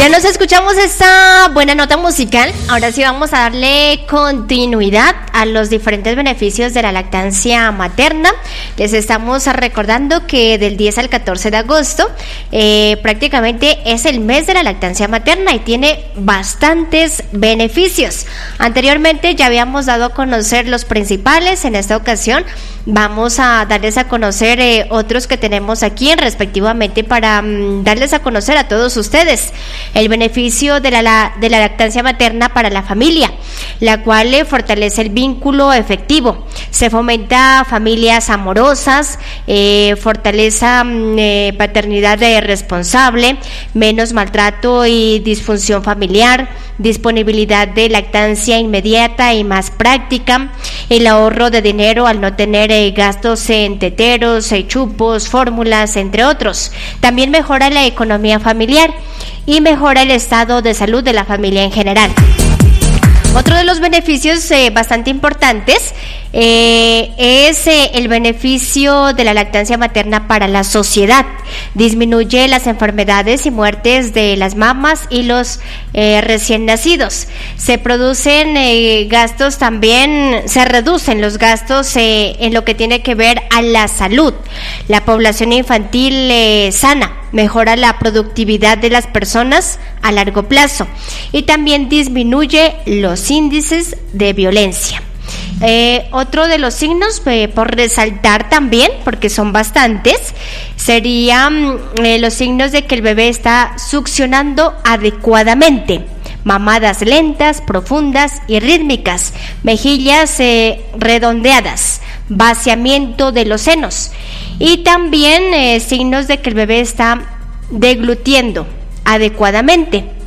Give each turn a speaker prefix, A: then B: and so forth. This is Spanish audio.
A: Ya nos escuchamos esta buena nota musical. Ahora sí vamos a darle continuidad a los diferentes beneficios de la lactancia materna. Les estamos recordando que del 10 al 14 de agosto prácticamente es el mes de la lactancia materna y tiene bastantes beneficios. Anteriormente ya habíamos dado a conocer los principales. En esta ocasión vamos a darles a conocer otros que tenemos aquí respectivamente para darles a conocer a todos ustedes el beneficio de la lactancia materna para la familia, la cual fortalece el vínculo efectivo, se fomenta familias amorosas, fortaleza paternidad responsable, menos maltrato y disfunción familiar, disponibilidad de lactancia inmediata y más práctica, el ahorro de dinero al no tener gastos en teteros, chupos, fórmulas, entre otros. También mejora la economía familiar y mejora el estado de salud de la familia en general. Otro de los beneficios bastante importantes es el beneficio de la lactancia materna para la sociedad. Disminuye las enfermedades y muertes de las mamas y los recién nacidos. Se producen gastos también, se reducen los gastos en lo que tiene que ver a la salud. La población infantil sana. Mejora la productividad de las personas a largo plazo y también disminuye los índices de violencia. Otro de los signos por resaltar también, porque son bastantes, serían los signos de que el bebé está succionando adecuadamente. Mamadas lentas, profundas y rítmicas, mejillas redondeadas, vaciamiento de los senos y también signos de que el bebé está deglutiendo adecuadamente.